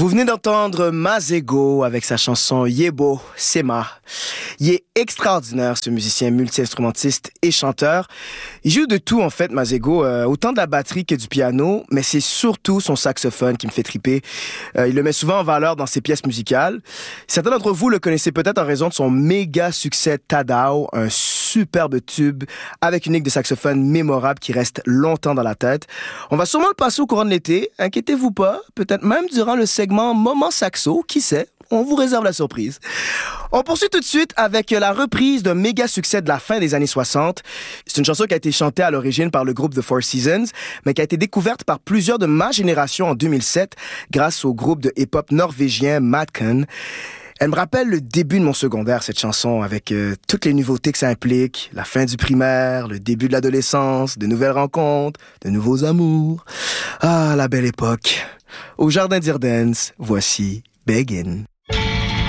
Vous venez d'entendre Masego avec sa chanson Yebo Sema. Il est extraordinaire, ce musicien multi-instrumentiste et chanteur. Il joue de tout, en fait, Masego, autant de la batterie que du piano, mais c'est surtout son saxophone qui me fait triper. Il le met souvent en valeur dans ses pièces musicales. Certains d'entre vous le connaissez peut-être en raison de son méga succès Tadao, un superbe tube avec une ligne de saxophone mémorable qui reste longtemps dans la tête. On va sûrement le passer au courant de l'été, inquiétez-vous pas, peut-être même durant le segment Moment Saxo, qui sait, on vous réserve la surprise. On poursuit tout de suite avec la reprise d'un méga succès de la fin des années 60. C'est une chanson qui a été chantée à l'origine par le groupe The Four Seasons, mais qui a été découverte par plusieurs de ma génération en 2007 grâce au groupe de hip-hop norvégien Madcon. Elle me rappelle le début de mon secondaire, cette chanson, avec toutes les nouveautés que ça implique, la fin du primaire, le début de l'adolescence, de nouvelles rencontres, de nouveaux amours. Ah, la belle époque. Au Jardin d'Irdens, voici Begin.